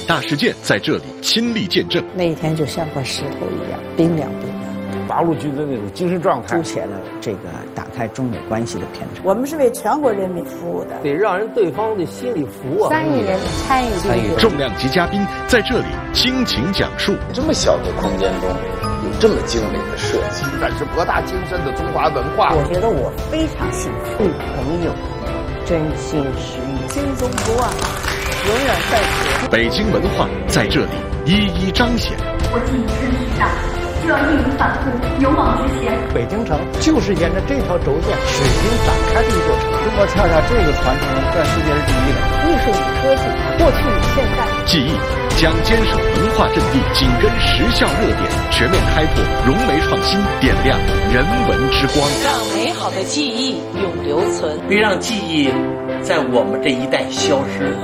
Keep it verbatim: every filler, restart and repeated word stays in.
大事件在这里亲历见证。 那一天就像块石头一样冰凉冰凉。 八路军的那种精神状态， 凸显了这个打开中美关系的篇章。 我们是为全国人民服务的， 得让人对方的心里服啊。 三亿人参与参与， 重量级嘉宾在这里倾情讲述。 这么小的空间中，有这么精美的设计， 展示博大精深的中华文化。 我觉得我非常幸福，对朋友真心实意， 新中国啊，永远在此。 北京文化在这里一一彰显。 国际趋势上，就要义无反顾，勇往直前。 北京城就是沿着这条轴线水平展开的一座城。中国恰恰这个传承在世界是第一的。 艺术与科技，过去与现在。 记忆将坚守文化阵地，紧跟时效热点，全面开拓融媒创新，点亮人文之光， 让美好的记忆永留存， 别让记忆在我们这一代消失。